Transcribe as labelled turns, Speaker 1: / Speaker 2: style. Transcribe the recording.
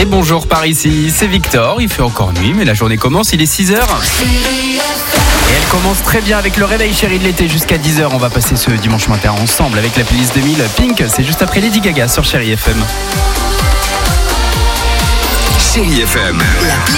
Speaker 1: Et bonjour par ici, c'est Victor, il fait encore nuit mais la journée commence, il est 6h. Et elle commence très bien avec le réveil chéri de l'été jusqu'à 10h. On va passer ce dimanche matin ensemble avec la playlist 2000 Pink, c'est juste après Lady Gaga sur Chéri FM.
Speaker 2: Chéri FM.